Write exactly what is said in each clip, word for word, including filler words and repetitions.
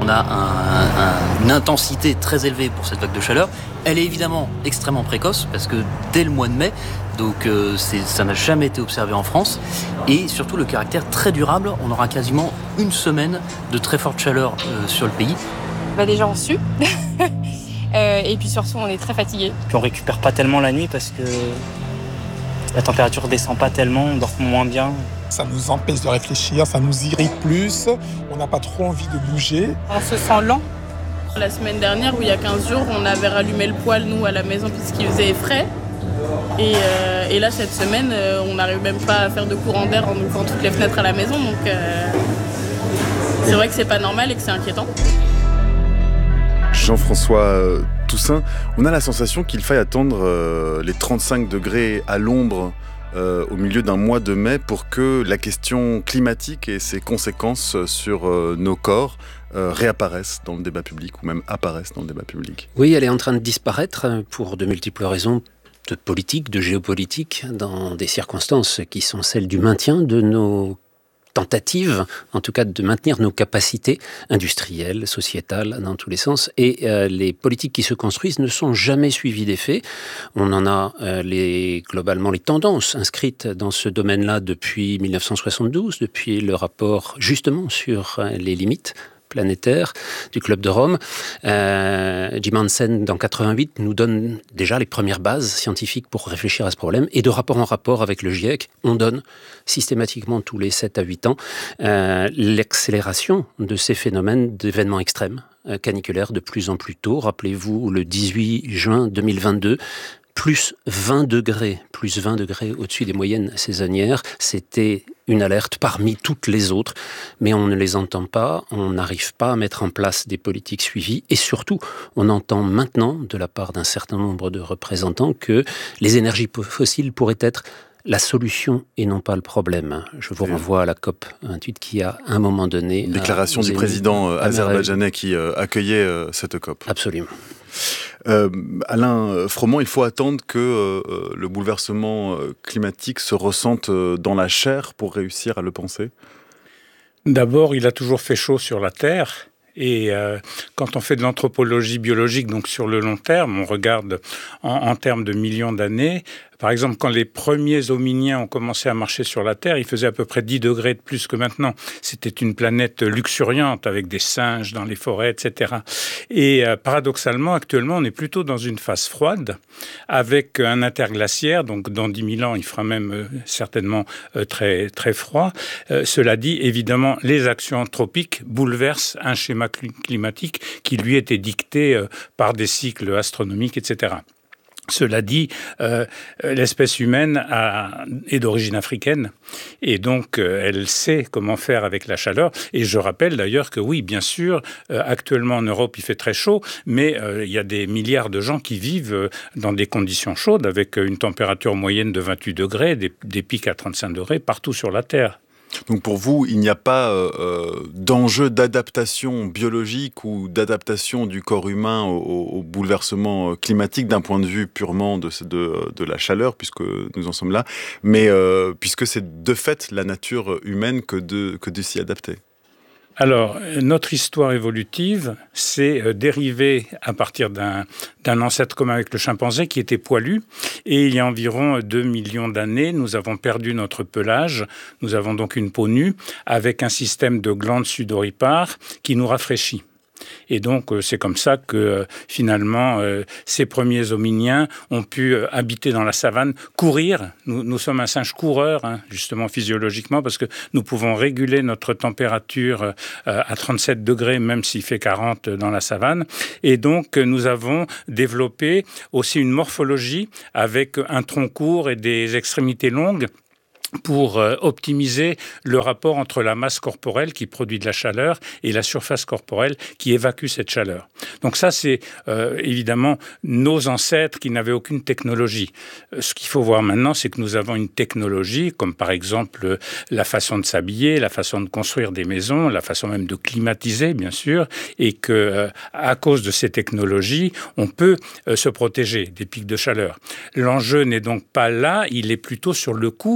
On a un, un, une intensité très élevée pour cette vague de chaleur. Elle est évidemment extrêmement précoce parce que dès le mois de mai, donc euh, c'est, ça n'a jamais été observé en France. Et surtout le caractère très durable. On aura quasiment une semaine de très forte chaleur euh, sur le pays. Bah, les gens ont su. euh, et puis surtout, on est très fatigués. Puis on récupère pas tellement la nuit parce que la température descend pas tellement, on dort moins bien. Ça nous empêche de réfléchir, ça nous irrite plus, on n'a pas trop envie de bouger. On se sent lent. La semaine dernière, où il y a quinze jours, on avait rallumé le poêle, nous, à la maison, puisqu'il faisait frais. Et, euh, et là, cette semaine, euh, on n'arrive même pas à faire de courant d'air en ouvrant toutes les fenêtres à la maison. Donc, euh, c'est vrai que c'est pas normal et que c'est inquiétant. Jean-François Toussaint, on a la sensation qu'il faille attendre euh, les trente-cinq degrés à l'ombre euh, au milieu d'un mois de mai pour que la question climatique et ses conséquences sur euh, nos corps euh, réapparaissent dans le débat public ou même apparaissent dans le débat public. Oui, elle est en train de disparaître pour de multiples raisons de politique, de géopolitique, dans des circonstances qui sont celles du maintien de nos tentative, en tout cas, de maintenir nos capacités industrielles, sociétales, dans tous les sens. Et euh, les politiques qui se construisent ne sont jamais suivies des faits. On en a euh, les, globalement les tendances inscrites dans ce domaine-là depuis dix-neuf cent soixante-douze, depuis le rapport justement sur euh, les limites planétaire du Club de Rome. Euh, Jim Hansen, dans quatre-vingt-huit, nous donne déjà les premières bases scientifiques pour réfléchir à ce problème. Et de rapport en rapport avec le GIEC, on donne systématiquement tous les sept à huit ans euh, l'accélération de ces phénomènes d'événements extrêmes, euh, caniculaires de plus en plus tôt. Rappelez-vous, le dix-huit juin deux mille vingt-deux, plus vingt degrés, plus vingt degrés au-dessus des moyennes saisonnières, c'était une alerte parmi toutes les autres, mais on ne les entend pas, on n'arrive pas à mettre en place des politiques suivies, et surtout, on entend maintenant, de la part d'un certain nombre de représentants, que les énergies fossiles pourraient être la solution et non pas le problème. Je vous renvoie à la COP vingt-huit qui a, à un moment donné... Une déclaration du président azerbaïdjanais qui euh, accueillait euh, cette COP. Absolument. Euh, Alain Froment, il faut attendre que euh, le bouleversement climatique se ressente dans la chair pour réussir à le penser ? D'abord, il a toujours fait chaud sur la Terre. Et euh, quand on fait de l'anthropologie biologique, donc sur le long terme, on regarde en, en termes de millions d'années. Par exemple, quand les premiers hominiens ont commencé à marcher sur la Terre, il faisait à peu près dix degrés de plus que maintenant. C'était une planète luxuriante avec des singes dans les forêts, et cetera. Et euh, paradoxalement, actuellement, on est plutôt dans une phase froide avec un interglaciaire. Donc, dans dix mille ans, il fera même euh, certainement euh, très, très froid. Euh, cela dit, évidemment, les actions anthropiques bouleversent un schéma climatique qui, lui, était dicté euh, par des cycles astronomiques, et cetera. Cela dit, euh, l'espèce humaine a, est d'origine africaine et donc euh, elle sait comment faire avec la chaleur. Et je rappelle d'ailleurs que oui, bien sûr, euh, actuellement en Europe il fait très chaud, mais euh, il y a des milliards de gens qui vivent euh, dans des conditions chaudes avec une température moyenne de vingt-huit degrés, des, des pics à trente-cinq degrés partout sur la Terre. Donc pour vous, il n'y a pas euh, d'enjeu d'adaptation biologique ou d'adaptation du corps humain au, au bouleversement climatique d'un point de vue purement de, de, de la chaleur, puisque nous en sommes là, mais euh, puisque c'est de fait la nature humaine que de, que de s'y adapter. Alors, notre histoire évolutive s'est dérivée à partir d'un, d'un ancêtre commun avec le chimpanzé qui était poilu. Et il y a environ deux millions d'années, nous avons perdu notre pelage. Nous avons donc une peau nue avec un système de glandes sudoripares qui nous rafraîchit. Et donc, c'est comme ça que, euh, finalement, euh, ces premiers hominiens ont pu euh, habiter dans la savane, courir. Nous, nous sommes un singe coureur, hein, justement, physiologiquement, parce que nous pouvons réguler notre température euh, à trente-sept degrés, même s'il fait quarante dans la savane. Et donc, nous avons développé aussi une morphologie avec un tronc court et des extrémités longues, pour euh, optimiser le rapport entre la masse corporelle qui produit de la chaleur et la surface corporelle qui évacue cette chaleur. Donc ça, c'est euh, évidemment nos ancêtres qui n'avaient aucune technologie. Euh, ce qu'il faut voir maintenant, c'est que nous avons une technologie, comme par exemple euh, la façon de s'habiller, la façon de construire des maisons, la façon même de climatiser, bien sûr, et que euh, à cause de ces technologies, on peut euh, se protéger des pics de chaleur. L'enjeu n'est donc pas là, il est plutôt sur le coût, et notamment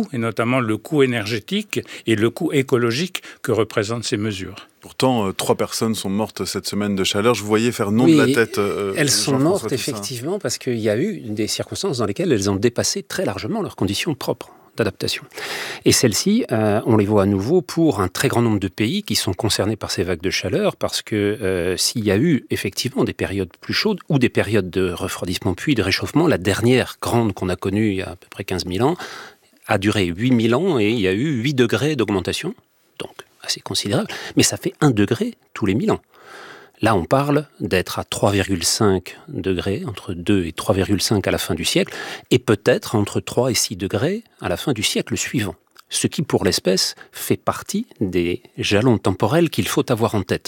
notamment le coût énergétique et le coût écologique que représentent ces mesures. Pourtant, euh, trois personnes sont mortes cette semaine de chaleur. Je vous voyais faire non oui, de la tête. Euh, elles sont mortes, Toussaint. effectivement, parce qu'il y a eu des circonstances dans lesquelles elles ont dépassé très largement leurs conditions propres d'adaptation. Et celles-ci, euh, on les voit à nouveau pour un très grand nombre de pays qui sont concernés par ces vagues de chaleur, parce que euh, s'il y a eu effectivement des périodes plus chaudes ou des périodes de refroidissement puis de réchauffement, la dernière grande qu'on a connue il y a à peu près quinze mille ans a duré huit mille ans et il y a eu huit degrés d'augmentation, donc assez considérable, mais ça fait un degré tous les mille ans. Là, on parle d'être à trois virgule cinq degrés, entre deux et trois virgule cinq à la fin du siècle, et peut-être entre trois et six degrés à la fin du siècle suivant. Ce qui, pour l'espèce, fait partie des jalons temporels qu'il faut avoir en tête.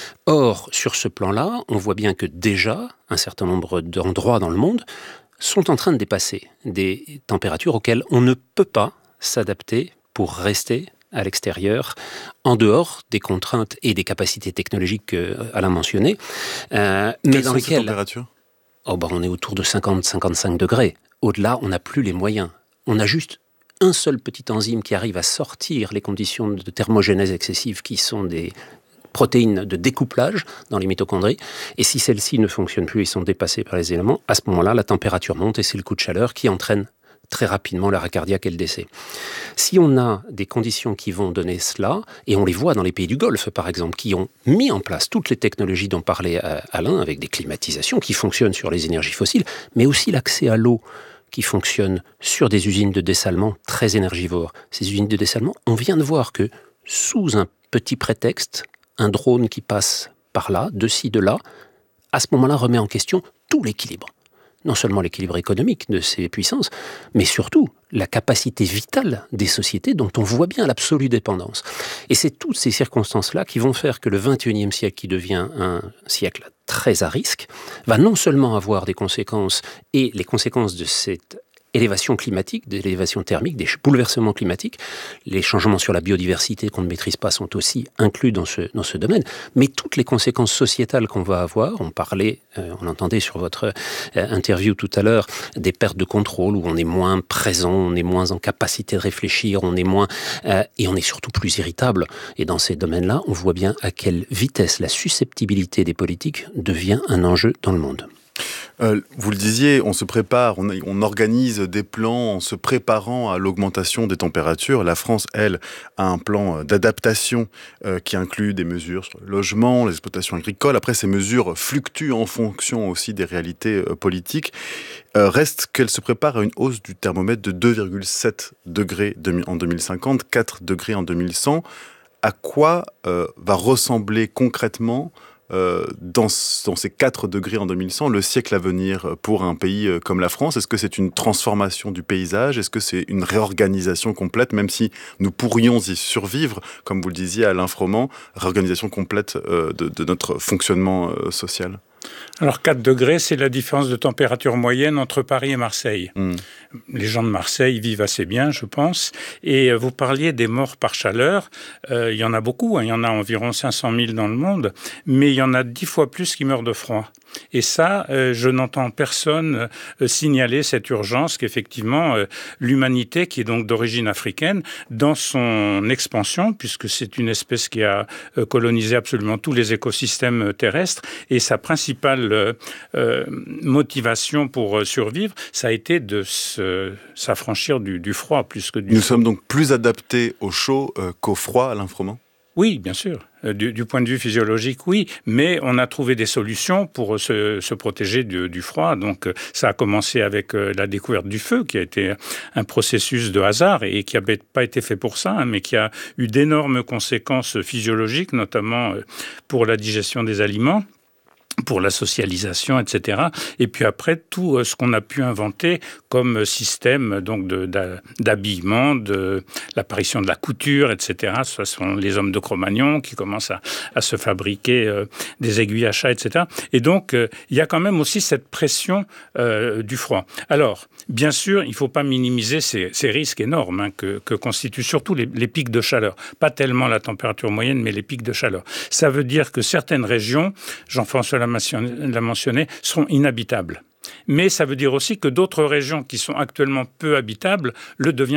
Or, sur ce plan-là, on voit bien que déjà, un certain nombre d'endroits dans le monde sont en train de dépasser des températures auxquelles on ne peut pas s'adapter pour rester à l'extérieur, en dehors des contraintes et des capacités technologiques qu'Alain mentionnait, euh, mais Quelles dans sont lesquelles... ces températures ? Oh ben on est autour de cinquante à cinquante-cinq degrés. Au-delà, on n'a plus les moyens. On a juste un seul petit enzyme qui arrive à sortir les conditions de thermogénèse excessive qui sont des protéines de découplage dans les mitochondries. Et si celles-ci ne fonctionnent plus et sont dépassées par les éléments, à ce moment-là, la température monte et c'est le coup de chaleur qui entraîne très rapidement l'arrêt cardiaque et le décès. Si on a des conditions qui vont donner cela, et on les voit dans les pays du Golfe, par exemple, qui ont mis en place toutes les technologies dont parlait Alain, avec des climatisations qui fonctionnent sur les énergies fossiles, mais aussi l'accès à l'eau qui fonctionne sur des usines de dessalement très énergivores. Ces usines de dessalement, on vient de voir que sous un petit prétexte, un drone qui passe par là, de ci, de là, à ce moment-là remet en question tout l'équilibre. Non seulement l'équilibre économique de ces puissances, mais surtout la capacité vitale des sociétés dont on voit bien l'absolue dépendance. Et c'est toutes ces circonstances-là qui vont faire que le vingt et unième siècle, qui devient un siècle très à risque, va non seulement avoir des conséquences, et les conséquences de cette élévation climatique, d'élévation thermique, des bouleversements climatiques, les changements sur la biodiversité qu'on ne maîtrise pas sont aussi inclus dans ce, dans ce domaine, mais toutes les conséquences sociétales qu'on va avoir, on parlait, euh, on entendait sur votre euh, interview tout à l'heure, des pertes de contrôle où on est moins présent, on est moins en capacité de réfléchir, on est moins, euh, et on est surtout plus irritable. Et dans ces domaines-là, on voit bien à quelle vitesse la susceptibilité des politiques devient un enjeu dans le monde. Euh, vous le disiez, on se prépare, on, on organise des plans en se préparant à l'augmentation des températures. La France, elle, a un plan d'adaptation euh, qui inclut des mesures sur le logement, les exploitations agricoles. Après, ces mesures fluctuent en fonction aussi des réalités euh, politiques. Euh, reste qu'elle se prépare à une hausse du thermomètre de deux virgule sept degrés en deux mille cinquante, quatre degrés en deux mille cent. À quoi euh, va ressembler concrètement Euh, dans, dans ces quatre degrés en deux mille cent, le siècle à venir pour un pays euh, comme la France? Est-ce que c'est une transformation du paysage? Est-ce que c'est une réorganisation complète, même si nous pourrions y survivre, comme vous le disiez Alain Froment, réorganisation complète euh, de, de notre fonctionnement euh, social? Alors quatre degrés, c'est la différence de température moyenne entre Paris et Marseille. Mmh. Les gens de Marseille vivent assez bien, je pense. Et vous parliez des morts par chaleur. Euh, il y en a beaucoup, hein. Il y en a environ cinq cent mille dans le monde, mais il y en a dix fois plus qui meurent de froid. Et ça, euh, je n'entends personne euh, signaler cette urgence qu'effectivement euh, l'humanité, qui est donc d'origine africaine, dans son expansion, puisque c'est une espèce qui a euh, colonisé absolument tous les écosystèmes terrestres, et sa principale euh, euh, motivation pour euh, survivre, ça a été de se, s'affranchir du, du froid plus que du Nous chaud. sommes donc plus adaptés au chaud euh, qu'au froid, Alain Froment? Oui, bien sûr. Du, du point de vue physiologique, oui. Mais on a trouvé des solutions pour se, se protéger du, du froid. Donc, ça a commencé avec la découverte du feu, qui a été un processus de hasard et qui n'a pas été fait pour ça, hein, mais qui a eu d'énormes conséquences physiologiques, notamment pour la digestion des aliments, pour la socialisation, et cetera. Et puis après, tout ce qu'on a pu inventer comme système donc de, d'habillement, de l'apparition de la couture, et cetera. Ce sont les hommes de Cro-Magnon qui commencent à, à se fabriquer euh, des aiguilles à chat, et cetera. Et donc, euh, il y a quand même aussi cette pression euh, du froid. Alors, bien sûr, il ne faut pas minimiser ces, ces risques énormes hein, que, que constituent surtout les, les pics de chaleur. Pas tellement la température moyenne, mais les pics de chaleur. Ça veut dire que certaines régions, Jean-François l'a mentionné, seront inhabitables. Mais ça veut dire aussi que d'autres régions qui sont actuellement peu habitables le deviendront.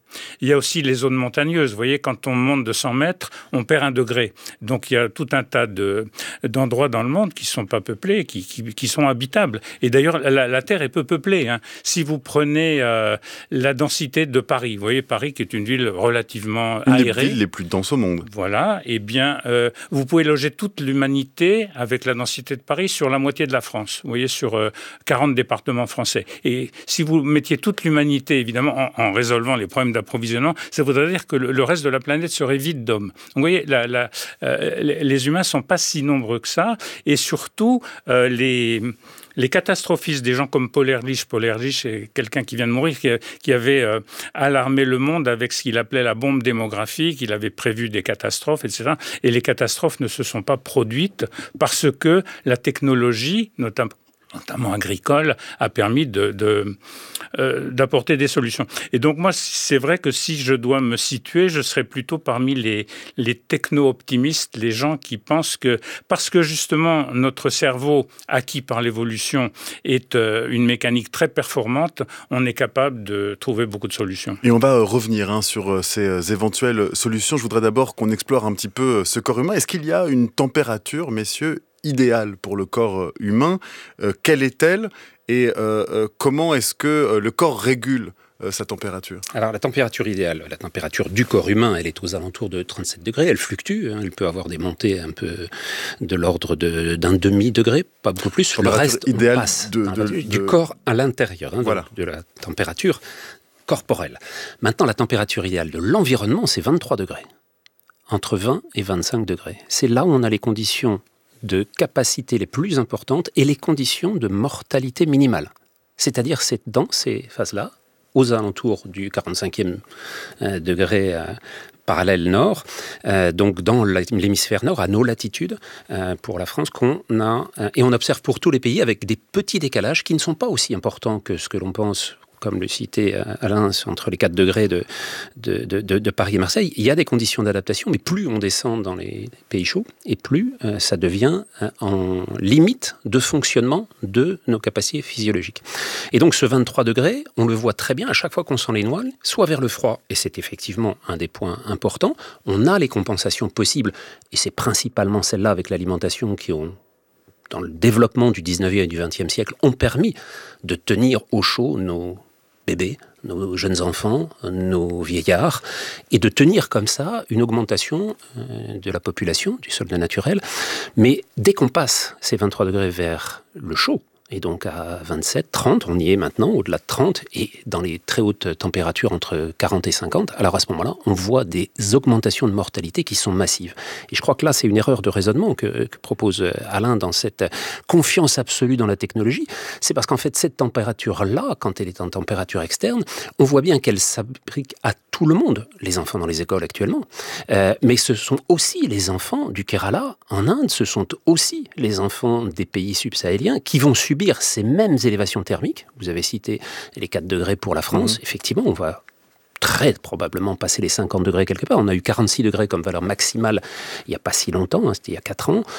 Il y a aussi les zones montagneuses. Vous voyez, quand on monte de cent mètres, on perd un degré. Donc il y a tout un tas de, d'endroits dans le monde qui ne sont pas peuplés, qui, qui, qui sont habitables. Et d'ailleurs, la, la Terre est peu peuplée. Hein. Si vous prenez euh, la densité de Paris, vous voyez, Paris qui est une ville relativement une aérée. Une des villes les plus denses au monde. Voilà. Eh bien, euh, vous pouvez loger toute l'humanité avec la densité de Paris sur la moitié de la France. Vous voyez, sur euh, quarante départements français. Et si vous mettiez toute l'humanité, évidemment, en, en résolvant les problèmes d'approvisionnement, ça voudrait dire que le, le reste de la planète serait vide d'hommes. Donc, vous voyez, la, la, euh, les humains ne sont pas si nombreux que ça. Et surtout, euh, les... Les catastrophistes, des gens comme Paul Ehrlich, Paul Ehrlich est quelqu'un qui vient de mourir, qui, qui avait euh, alarmé le monde avec ce qu'il appelait la bombe démographique, il avait prévu des catastrophes, et cetera. Et les catastrophes ne se sont pas produites parce que la technologie, notamment, notamment agricole, a permis de, de, euh, d'apporter des solutions. Et donc moi, c'est vrai que si je dois me situer, je serais plutôt parmi les, les techno-optimistes, les gens qui pensent que, parce que justement notre cerveau, acquis par l'évolution, est euh, une mécanique très performante, on est capable de trouver beaucoup de solutions. Et on va euh, revenir hein, sur euh, ces euh, éventuelles solutions. Je voudrais d'abord qu'on explore un petit peu euh, ce corps humain. Est-ce qu'il y a une température, messieurs, idéale pour le corps humain? euh, Quelle est-elle? Et euh, euh, comment est-ce que euh, le corps régule euh, sa température? Alors la température idéale, la température du corps humain, elle est aux alentours de trente-sept degrés. Elle fluctue, hein, elle peut avoir des montées un peu de l'ordre de, d'un demi-degré, pas beaucoup plus. Sur le reste, on passe de, de, de, du corps à l'intérieur, hein, voilà. de, de la température corporelle. Maintenant, la température idéale de l'environnement, c'est vingt-trois degrés. Entre vingt et vingt-cinq degrés. C'est là où on a les conditions de capacité les plus importantes et les conditions de mortalité minimale. C'est-à-dire, c'est dans ces phases-là, aux alentours du quarante-cinquième euh, degré euh, parallèle nord, euh, donc dans l'hémisphère nord, à nos latitudes, euh, pour la France, qu'on a, euh, et on observe pour tous les pays avec des petits décalages qui ne sont pas aussi importants que ce que l'on pense, comme le citait Alain, entre les quatre degrés de, de, de, de Paris et Marseille. Il y a des conditions d'adaptation, mais plus on descend dans les pays chauds, et plus euh, ça devient euh, en limite de fonctionnement de nos capacités physiologiques. Et donc ce vingt-trois degrés, on le voit très bien à chaque fois qu'on sent les noirs, soit vers le froid, et c'est effectivement un des points importants, on a les compensations possibles, et c'est principalement celles-là avec l'alimentation qui ont, dans le développement du dix-neuvième et du vingtième siècle, ont permis de tenir au chaud nos bébés, nos jeunes enfants, nos vieillards, et de tenir comme ça une augmentation euh, de la population, du solde naturel. Mais dès qu'on passe ces vingt-trois degrés vers le chaud, et donc à vingt-sept, trente, on y est maintenant, au-delà de trente, et dans les très hautes températures entre quarante et cinquante, alors à ce moment-là, on voit des augmentations de mortalité qui sont massives. Et je crois que là, c'est une erreur de raisonnement que, que propose Alain dans cette confiance absolue dans la technologie. C'est parce qu'en fait, cette température-là, quand elle est en température externe, on voit bien qu'elle s'applique à tout le monde, les enfants dans les écoles actuellement. Euh, mais ce sont aussi les enfants du Kerala en Inde, ce sont aussi les enfants des pays subsahéliens qui vont subir ces mêmes élévations thermiques. Vous avez cité les quatre degrés pour la France. Mmh. Effectivement, on va très probablement passer les cinquante degrés quelque part. On a eu quarante-six degrés comme valeur maximale il n'y a pas si longtemps, hein, c'était il y a quatre ans,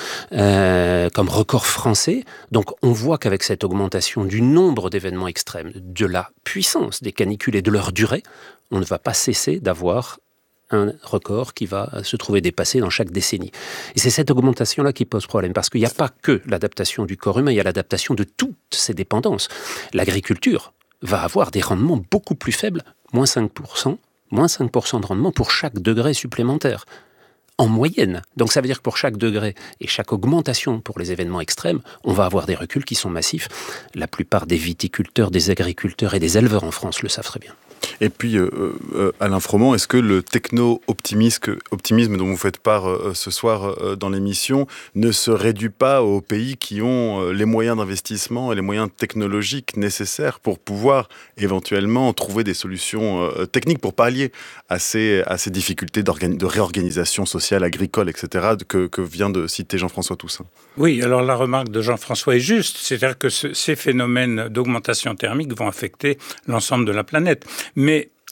euh, comme record français. Donc on voit qu'avec cette augmentation du nombre d'événements extrêmes, de la puissance des canicules et de leur durée, on ne va pas cesser d'avoir un record qui va se trouver dépassé dans chaque décennie. Et c'est cette augmentation-là qui pose problème, parce qu'il n'y a pas que l'adaptation du corps humain, il y a l'adaptation de toutes ces dépendances. L'agriculture va avoir des rendements beaucoup plus faibles, moins cinq pour cent, moins cinq pour cent de rendement pour chaque degré supplémentaire, en moyenne. Donc ça veut dire que pour chaque degré et chaque augmentation pour les événements extrêmes, on va avoir des reculs qui sont massifs. La plupart des viticulteurs, des agriculteurs et des éleveurs en France le savent très bien. Et puis, euh, euh, Alain Froment, est-ce que le techno-optimisme optimisme dont vous faites part euh, ce soir euh, dans l'émission ne se réduit pas aux pays qui ont euh, les moyens d'investissement et les moyens technologiques nécessaires pour pouvoir éventuellement trouver des solutions euh, techniques pour pallier à ces, à ces difficultés de réorganisation sociale, agricole, et cetera que, que vient de citer Jean-François Toussaint? Oui, alors la remarque de Jean-François est juste, c'est-à-dire que ce, ces phénomènes d'augmentation thermique vont affecter l'ensemble de la planète. Mais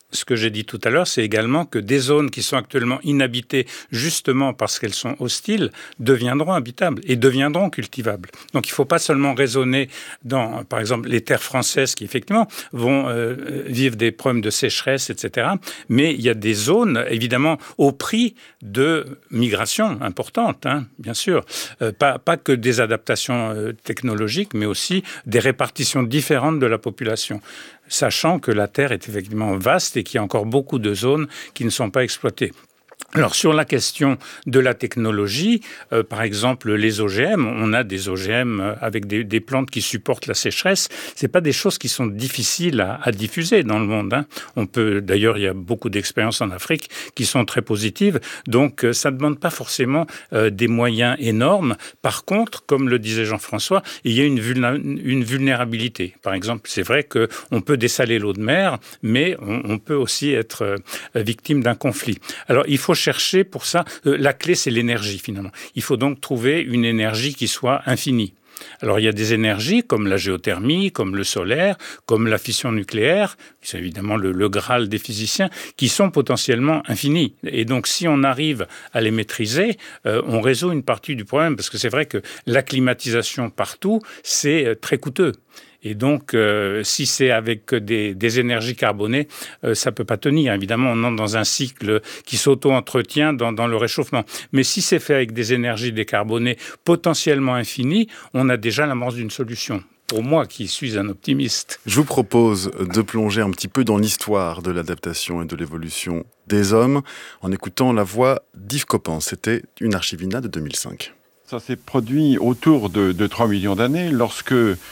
Ce que j'ai dit tout à l'heure, c'est également que des zones qui sont actuellement inhabitées, justement parce qu'elles sont hostiles, deviendront habitables et deviendront cultivables. Donc il ne faut pas seulement raisonner dans, par exemple, les terres françaises qui, effectivement, vont euh, vivre des problèmes de sécheresse, et cetera. Mais il y a des zones, évidemment, au prix de migration importante, hein, bien sûr. Euh, pas, pas que des adaptations euh, technologiques, mais aussi des répartitions différentes de la population, sachant que la Terre est effectivement vaste et qu'il y a encore beaucoup de zones qui ne sont pas exploitées. Alors, sur la question de la technologie, euh, par exemple, les O G M, on a des O G M avec des, des plantes qui supportent la sécheresse. C'est pas des choses qui sont difficiles à, à diffuser dans le monde, hein. On peut, d'ailleurs, il y a beaucoup d'expériences en Afrique qui sont très positives. Donc, euh, ça ne demande pas forcément euh, des moyens énormes. Par contre, comme le disait Jean-François, il y a une, vulna- une vulnérabilité. Par exemple, c'est vrai qu'on peut dessaler l'eau de mer, mais on, on peut aussi être euh, victime d'un conflit. Alors, il faut chercher pour ça, euh, la clé c'est l'énergie finalement. Il faut donc trouver une énergie qui soit infinie. Alors il y a des énergies comme la géothermie, comme le solaire, comme la fission nucléaire, c'est évidemment le, le Graal des physiciens, qui sont potentiellement infinies. Et donc si on arrive à les maîtriser, euh, on résout une partie du problème, parce que c'est vrai que la climatisation partout, c'est euh, très coûteux. Et donc, euh, si c'est avec des, des énergies carbonées, euh, ça ne peut pas tenir. Évidemment, on entre dans un cycle qui s'auto-entretient dans, dans le réchauffement. Mais si c'est fait avec des énergies décarbonées potentiellement infinies, on a déjà l'amorce d'une solution. Pour moi, qui suis un optimiste. Je vous propose de plonger un petit peu dans l'histoire de l'adaptation et de l'évolution des hommes en écoutant la voix d'Yves Coppens. C'était une Archivina de deux mille cinq. Ça s'est produit autour de, de trois millions d'années, lorsque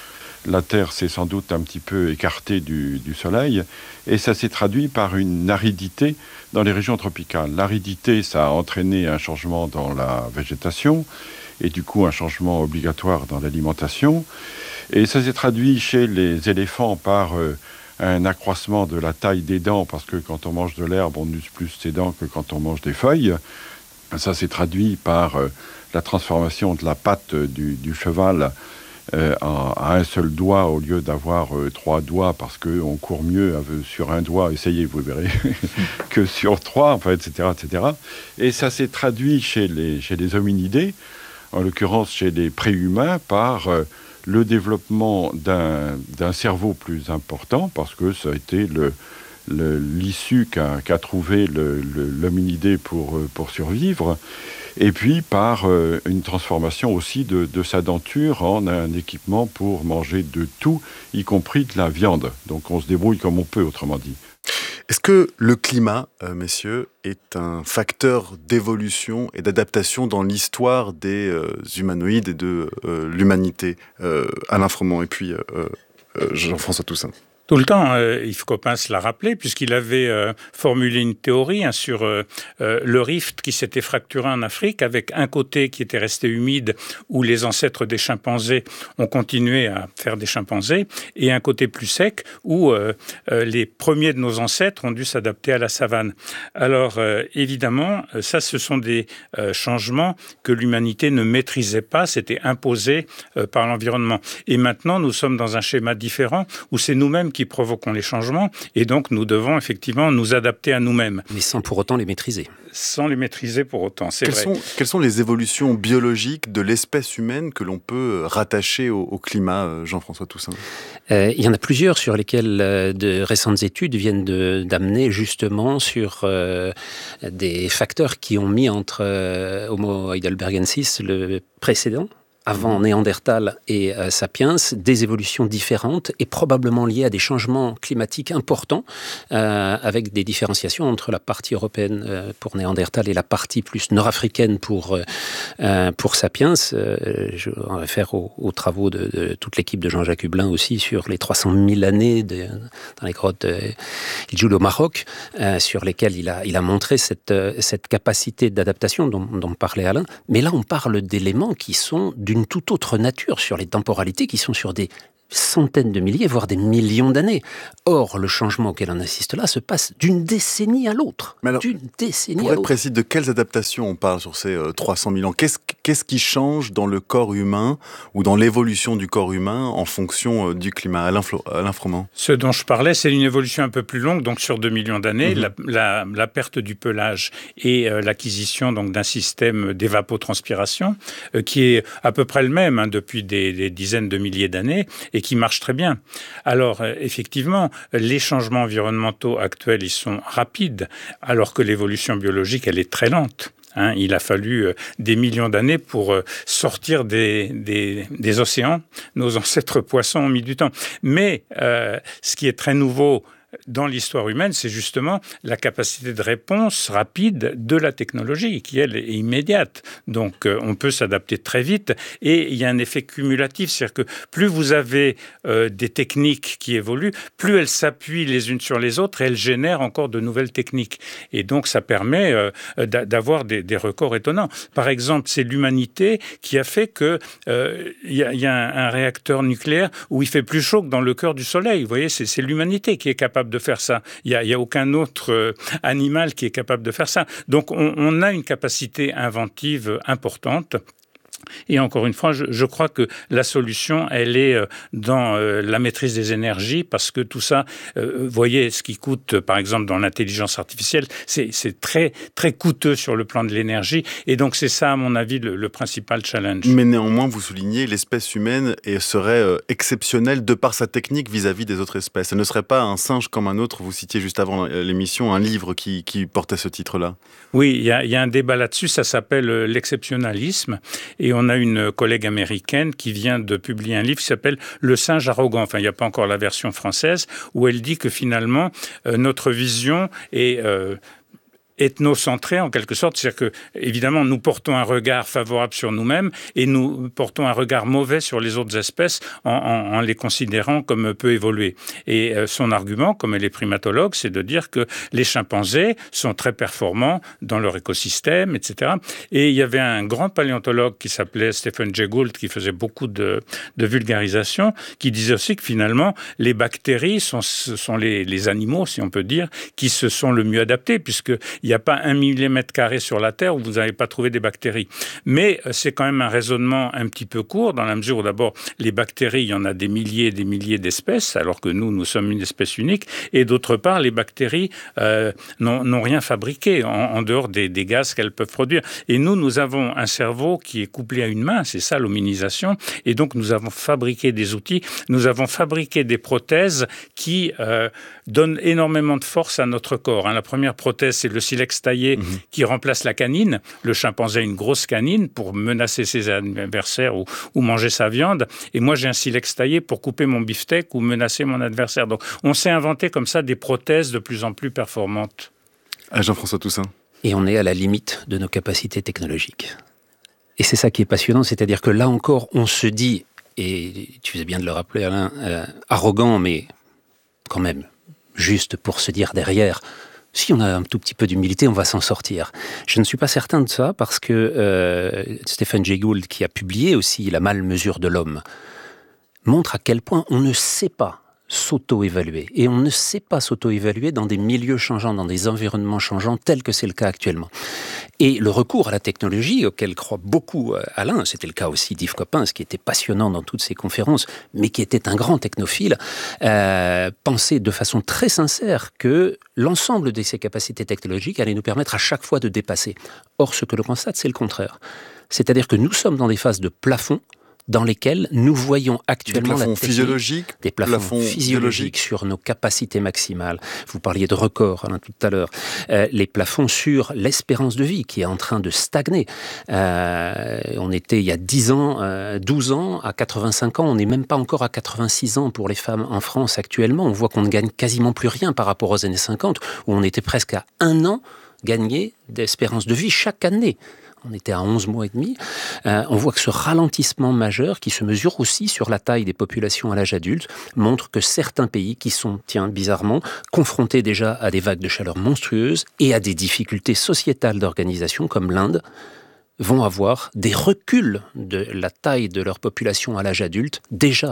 la Terre s'est sans doute un petit peu écartée du, du Soleil, et ça s'est traduit par une aridité dans les régions tropicales. L'aridité, ça a entraîné un changement dans la végétation, et du coup un changement obligatoire dans l'alimentation. Et ça s'est traduit chez les éléphants par euh, un accroissement de la taille des dents, parce que quand on mange de l'herbe, on use plus ses dents que quand on mange des feuilles. Ça s'est traduit par euh, la transformation de la patte du, du cheval Euh, à un seul doigt au lieu d'avoir euh, trois doigts, parce qu'on court mieux euh, sur un doigt, essayez, vous verrez, que sur trois, enfin, et cetera, et cetera. Et ça s'est traduit chez les, chez les hominidés, en l'occurrence chez les préhumains, par euh, le développement d'un, d'un cerveau plus important, parce que ça a été le, le, l'issue qu'a, qu'a trouvé le, le, l'hominidé pour, pour survivre. Et puis par euh, une transformation aussi de, de sa denture en un équipement pour manger de tout, y compris de la viande. Donc on se débrouille comme on peut, autrement dit. Est-ce que le climat, euh, messieurs, est un facteur d'évolution et d'adaptation dans l'histoire des euh, humanoïdes et de euh, l'humanité euh, Alain Froment et puis euh, euh, Jean-François Toussaint. Tout le temps, euh, Yves Coppens l'a rappelé, puisqu'il avait euh, formulé une théorie hein, sur euh, euh, le rift qui s'était fracturé en Afrique, avec un côté qui était resté humide, où les ancêtres des chimpanzés ont continué à faire des chimpanzés, et un côté plus sec, où euh, euh, les premiers de nos ancêtres ont dû s'adapter à la savane. Alors, euh, évidemment, ça, ce sont des euh, changements que l'humanité ne maîtrisait pas, c'était imposé euh, par l'environnement. Et maintenant, nous sommes dans un schéma différent, où c'est nous-mêmes qui provoquons les changements, et donc nous devons effectivement nous adapter à nous-mêmes. Mais sans pour autant les maîtriser. Sans les maîtriser pour autant, c'est quelles vrai. Sont, quelles sont les évolutions biologiques de l'espèce humaine que l'on peut rattacher au, au climat, Jean-François Toussaint ? euh, Il y en a plusieurs sur lesquelles euh, de récentes études viennent de, d'amener justement sur euh, des facteurs qui ont mis entre euh, Homo heidelbergensis, le précédent, avant Néandertal et euh, Sapiens, des évolutions différentes et probablement liées à des changements climatiques importants, euh, avec des différenciations entre la partie européenne euh, pour Néandertal et la partie plus nord-africaine pour, euh, pour Sapiens. Euh, je réfère aux, aux travaux de, de toute l'équipe de Jean-Jacques Hublin aussi sur les trois cent mille années de, dans les grottes Il Djoul au Maroc, euh, sur lesquelles il a, il a montré cette, cette capacité d'adaptation dont, dont parlait Alain. Mais là, on parle d'éléments qui sont d'une une toute autre nature sur les temporalités qui sont sur des centaines de milliers, voire des millions d'années. Or, le changement auquel on assiste là se passe d'une décennie à l'autre. Mais alors, d'une décennie pour à être l'autre. précis, de quelles adaptations on parle sur ces euh, trois cent mille ans? Qu'est-ce, qu'est-ce qui change dans le corps humain ou dans l'évolution du corps humain en fonction euh, du climat? Alain, Flo, Alain Froment. Ce dont je parlais, c'est une évolution un peu plus longue, donc sur deux millions d'années, Mmh. la, la, la perte du pelage et euh, l'acquisition donc d'un système d'évapotranspiration euh, qui est à peu près le même hein, depuis des, des dizaines de milliers d'années et qui marche très bien. Alors, euh, effectivement, les changements environnementaux actuels, ils sont rapides, alors que l'évolution biologique, elle est très lente. Hein, il a fallu euh, des millions d'années pour euh, sortir des, des, des océans. Nos ancêtres poissons ont mis du temps. Mais euh, ce qui est très nouveau dans l'histoire humaine, c'est justement la capacité de réponse rapide de la technologie, qui, elle, est immédiate. Donc, euh, on peut s'adapter très vite. Et il y a un effet cumulatif, c'est-à-dire que plus vous avez euh, des techniques qui évoluent, plus elles s'appuient les unes sur les autres et elles génèrent encore de nouvelles techniques. Et donc, ça permet euh, d'avoir des, des records étonnants. Par exemple, c'est l'humanité qui a fait qu'il euh, y, y a un, un réacteur nucléaire où il fait plus chaud que dans le cœur du Soleil. Vous voyez, c'est, c'est l'humanité qui est capable de faire ça. Il n'y a, a aucun autre euh, animal qui est capable de faire ça. Donc, on, on a une capacité inventive importante. Et encore une fois, je, je crois que la solution, elle est dans euh, la maîtrise des énergies, parce que tout ça, euh, vous voyez, ce qui coûte, par exemple, dans l'intelligence artificielle, c'est, c'est très, très coûteux sur le plan de l'énergie. Et donc, c'est ça, à mon avis, le, le principal challenge. Mais néanmoins, vous soulignez, l'espèce humaine serait euh, exceptionnelle de par sa technique vis-à-vis des autres espèces. Elle ne serait pas un singe comme un autre. Vous citiez juste avant l'émission un livre qui, qui portait ce titre-là. Oui, il y a, y a un débat là-dessus, ça s'appelle euh, l'exceptionnalisme. Et on a une collègue américaine qui vient de publier un livre qui s'appelle « Le singe arrogant ». Enfin, il n'y a pas encore la version française, où elle dit que finalement, euh, notre vision est... Euh, ethnocentré en quelque sorte, c'est-à-dire que évidemment nous portons un regard favorable sur nous-mêmes et nous portons un regard mauvais sur les autres espèces en, en, en les considérant comme peu évoluées. Et euh, son argument, comme elle est primatologue, c'est de dire que les chimpanzés sont très performants dans leur écosystème, et cetera. Et il y avait un grand paléontologue qui s'appelait Stephen Jay Gould, qui faisait beaucoup de, de vulgarisation, qui disait aussi que finalement les bactéries sont, sont les, les animaux, si on peut dire, qui se sont le mieux adaptés, puisque il n'y a pas un millimètre carré sur la Terre où vous n'avez pas trouvé des bactéries. Mais c'est quand même un raisonnement un petit peu court, dans la mesure où d'abord, les bactéries, il y en a des milliers et des milliers d'espèces, alors que nous, nous sommes une espèce unique. Et d'autre part, les bactéries euh, n'ont, n'ont rien fabriqué en, en dehors des, des gaz qu'elles peuvent produire. Et nous, nous avons un cerveau qui est couplé à une main, c'est ça l'hominisation. Et donc, nous avons fabriqué des outils, nous avons fabriqué des prothèses qui euh, donnent énormément de force à notre corps. Hein. La première prothèse, c'est le silex taillé mmh. qui remplace la canine. Le chimpanzé a une grosse canine pour menacer ses adversaires ou, ou manger sa viande. Et moi, j'ai un silex taillé pour couper mon beefsteak ou menacer mon adversaire. Donc, on s'est inventé comme ça des prothèses de plus en plus performantes. Ah, Jean-François Toussaint. Et on est à la limite de nos capacités technologiques. Et c'est ça qui est passionnant, c'est-à-dire que là encore, on se dit, et tu faisais bien de le rappeler, Alain, euh, arrogant, mais quand même, juste pour se dire derrière, si on a un tout petit peu d'humilité, on va s'en sortir. Je ne suis pas certain de ça, parce que euh, Stephen Jay Gould, qui a publié aussi La mal-mesure de l'homme, montre à quel point on ne sait pas s'auto-évaluer. Et on ne sait pas s'auto-évaluer dans des milieux changeants, dans des environnements changeants, tels que c'est le cas actuellement. Et le recours à la technologie, auquel croit beaucoup Alain, c'était le cas aussi d'Yves Coppens, qui était passionnant dans toutes ses conférences, mais qui était un grand technophile, euh, pensait de façon très sincère que l'ensemble de ces capacités technologiques allait nous permettre à chaque fois de dépasser. Or, ce que l'on constate, c'est le contraire. C'est-à-dire que nous sommes dans des phases de plafond dans lesquels nous voyons actuellement des plafons la technique, physiologiques, des plafons, plafons physiologiques sur nos capacités maximales. Vous parliez de records Alain, tout à l'heure. Euh, les plafonds sur l'espérance de vie qui est en train de stagner. Euh, on était il y a dix ans, euh, douze ans, à quatre-vingt-cinq ans. On n'est même pas encore à quatre-vingt-six ans pour les femmes en France actuellement. On voit qu'on ne gagne quasiment plus rien par rapport aux années cinquante, où on était presque à un an gagné d'espérance de vie chaque année. On était à onze mois et demi. Euh, on voit que ce ralentissement majeur, qui se mesure aussi sur la taille des populations à l'âge adulte, montre que certains pays qui sont, tiens, bizarrement, confrontés déjà à des vagues de chaleur monstrueuses et à des difficultés sociétales d'organisation, comme l'Inde, vont avoir des reculs de la taille de leur population à l'âge adulte déjà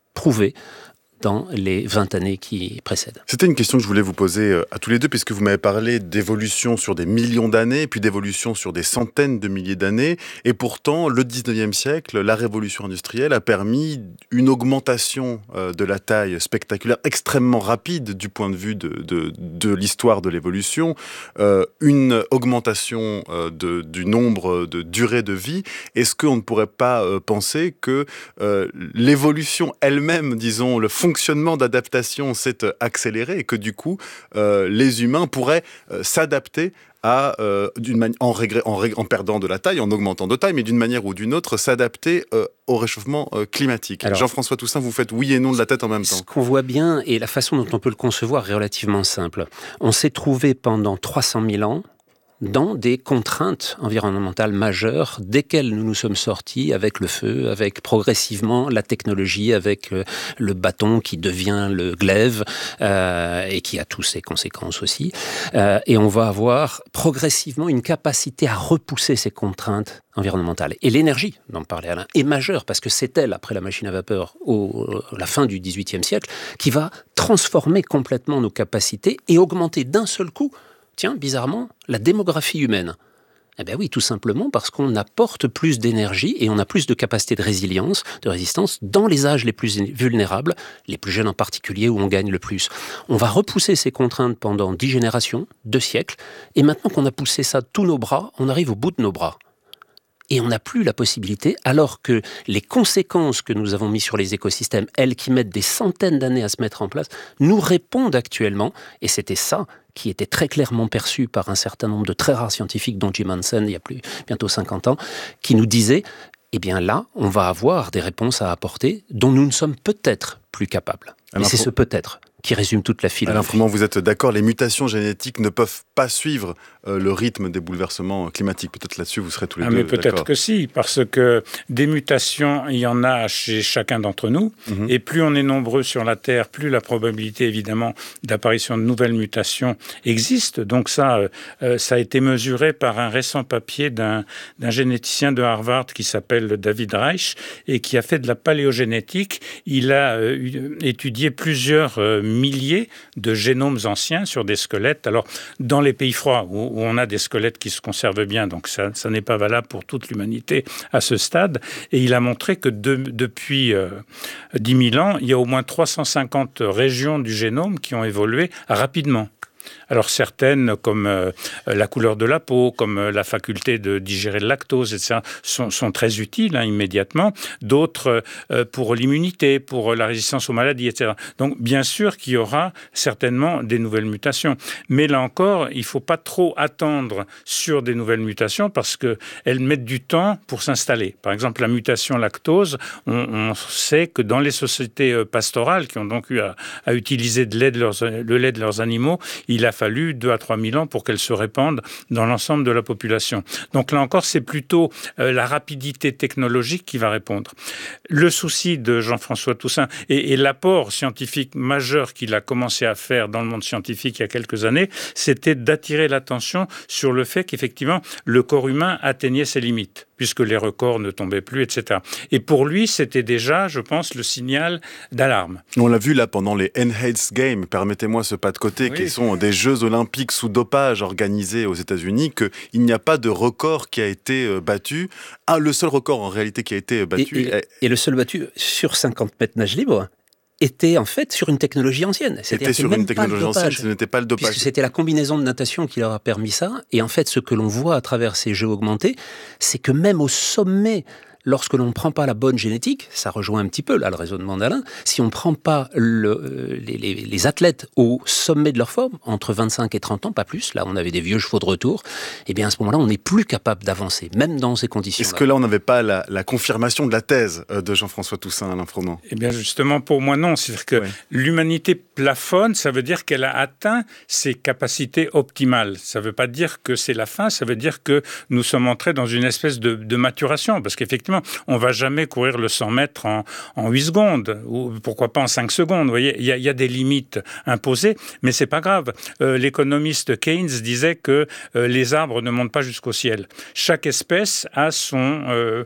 prouvé dans les vingt années qui précèdent. C'était une question que je voulais vous poser à tous les deux, puisque vous m'avez parlé d'évolution sur des millions d'années, puis d'évolution sur des centaines de milliers d'années, et pourtant, le dix-neuvième siècle, la révolution industrielle a permis une augmentation de la taille spectaculaire, extrêmement rapide du point de vue de, de, de l'histoire de l'évolution, euh, une augmentation de, du nombre de durée de vie. Est-ce qu'on ne pourrait pas penser que euh, l'évolution elle-même, disons, le fond fonctionnement d'adaptation s'est accéléré et que du coup, euh, les humains pourraient euh, s'adapter à, euh, d'une mani- en, régré- en, rég- en perdant de la taille, en augmentant de taille, mais d'une manière ou d'une autre, s'adapter euh, au réchauffement euh, climatique. Alors, Jean-François Toussaint, vous faites oui et non de la tête en même temps. Ce qu'on voit bien, et la façon dont on peut le concevoir est relativement simple. On s'est trouvé pendant trois cent mille ans dans des contraintes environnementales majeures desquelles nous nous sommes sortis avec le feu, avec progressivement la technologie, avec euh, le bâton qui devient le glaive euh, et qui a toutes ses conséquences aussi. Euh, et on va avoir progressivement une capacité à repousser ces contraintes environnementales. Et l'énergie, dont parlait Alain, est majeure parce que c'est elle, après la machine à vapeur, au, à la fin du dix-huitième siècle, qui va transformer complètement nos capacités et augmenter d'un seul coup, tiens, bizarrement, la démographie humaine. Eh bien oui, tout simplement parce qu'on apporte plus d'énergie et on a plus de capacité de résilience, de résistance dans les âges les plus vulnérables, les plus jeunes en particulier, où on gagne le plus. On va repousser ces contraintes pendant dix générations, deux siècles, et maintenant qu'on a poussé ça de tous nos bras, on arrive au bout de nos bras. Et on n'a plus la possibilité, alors que les conséquences que nous avons mises sur les écosystèmes, elles qui mettent des centaines d'années à se mettre en place, nous répondent actuellement, et c'était ça qui était très clairement perçu par un certain nombre de très rares scientifiques, dont Jim Hansen, il y a plus, bientôt cinquante ans, qui nous disaient, eh bien là, on va avoir des réponses à apporter dont nous ne sommes peut-être plus capables. Et c'est ce peut-être qui résume toute la philosophie. Alain Froment, vous êtes d'accord, les mutations génétiques ne peuvent pas suivre euh, le rythme des bouleversements climatiques. Peut-être là-dessus, vous serez tous les ah, deux mais peut-être d'accord. que si, parce que des mutations, il y en a chez chacun d'entre nous, mm-hmm. et plus on est nombreux sur la Terre, plus la probabilité, évidemment, d'apparition de nouvelles mutations existe. Donc ça, euh, ça a été mesuré par un récent papier d'un, d'un généticien de Harvard qui s'appelle David Reich, et qui a fait de la paléogénétique. Il a euh, étudié plusieurs euh, milliers de génomes anciens sur des squelettes. Alors, dans les pays froids, où, où on a des squelettes qui se conservent bien, donc ça, ça n'est pas valable pour toute l'humanité à ce stade. Et il a montré que de, depuis euh, dix mille ans, il y a au moins trois cent cinquante régions du génome qui ont évolué rapidement. Alors certaines, comme euh, la couleur de la peau, comme euh, la faculté de digérer le lactose, et cetera, sont, sont très utiles hein, immédiatement. D'autres euh, pour l'immunité, pour la résistance aux maladies, et cetera. Donc bien sûr qu'il y aura certainement des nouvelles mutations. Mais là encore, il ne faut pas trop attendre sur des nouvelles mutations parce qu'elles mettent du temps pour s'installer. Par exemple, la mutation lactose, on, on sait que dans les sociétés pastorales qui ont donc eu à, à utiliser de lait de leurs, le lait de leurs animaux, il a fallu deux à trois mille ans pour qu'elle se répande dans l'ensemble de la population. Donc là encore, c'est plutôt euh, la rapidité technologique qui va répondre. Le souci de Jean-François Toussaint et, et l'apport scientifique majeur qu'il a commencé à faire dans le monde scientifique il y a quelques années, c'était d'attirer l'attention sur le fait qu'effectivement, le corps humain atteignait ses limites, puisque les records ne tombaient plus, et cetera. Et pour lui, c'était déjà, je pense, le signal d'alarme. On l'a vu là pendant les Enhanced Games, permettez-moi ce pas de côté, oui. qui sont des Jeux olympiques sous dopage organisés aux États-Unis, qu'il n'y a pas de record qui a été battu. Ah, le seul record en réalité qui a été battu... Et, et, est... et le seul battu sur cinquante mètres nage libre était en fait sur une technologie ancienne. C'est-à-dire était sur une technologie ancienne, ce n'était pas le dopage. Puisque c'était la combinaison de natation qui leur a permis ça. Et en fait, ce que l'on voit à travers ces jeux augmentés, c'est que même au sommet, lorsque l'on ne prend pas la bonne génétique, ça rejoint un petit peu là le raisonnement d'Alain, si on ne prend pas le, les, les, les athlètes au sommet de leur forme, entre vingt-cinq et trente ans, pas plus, là on avait des vieux chevaux de retour, et bien à ce moment-là on n'est plus capable d'avancer, même dans ces conditions-là. Est-ce que là on n'avait pas la, la confirmation de la thèse de Jean-François Toussaint, Alain Froment ? Eh bien justement pour moi non, c'est-à-dire que ouais. l'humanité plafonne, ça veut dire qu'elle a atteint ses capacités optimales. Ça ne veut pas dire que c'est la fin, ça veut dire que nous sommes entrés dans une espèce de, de maturation, parce qu'effectivement on ne va jamais courir le cent mètres en, en huit secondes, ou pourquoi pas en cinq secondes. Vous voyez, il y, y a des limites imposées, mais ce n'est pas grave. Euh, l'économiste Keynes disait que euh, les arbres ne montent pas jusqu'au ciel. Chaque espèce a son... Euh,